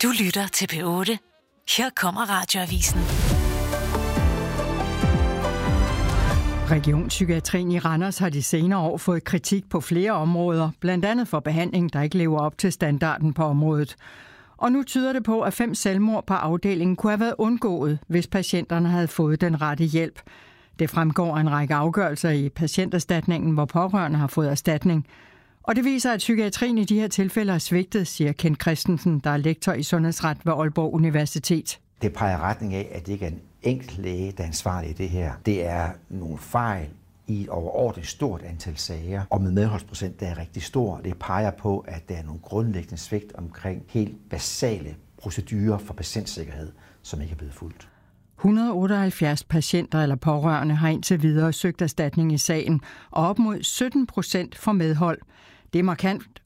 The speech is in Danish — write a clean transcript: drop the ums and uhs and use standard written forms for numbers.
Du lytter til P8. Her kommer Radioavisen. Regionspsykiatrien i Randers har de senere år fået kritik på flere områder, blandt andet for behandling, der ikke lever op til standarden på området. Og nu tyder det på, at 5 selvmord på afdelingen kunne have været undgået, hvis patienterne havde fået den rette hjælp. Det fremgår af en række afgørelser i patienterstatningen, hvor pårørende har fået erstatning. Og det viser, at psykiatrien i de her tilfælde er svigtet, siger Kent Christensen, der er lektor i sundhedsret ved Aalborg Universitet. Det peger retning af, at det ikke er en enkelt læge, der er ansvarlig i det her. Det er nogle fejl i et overordentligt stort antal sager, og med medholdsprocent, der er rigtig stor. Det peger på, at der er nogle grundlæggende svigt omkring helt basale procedurer for patientsikkerhed, som ikke er blevet fulgt. 178 patienter eller pårørende har indtil videre søgt erstatning i sagen, og op mod 17% får medhold. Det er markant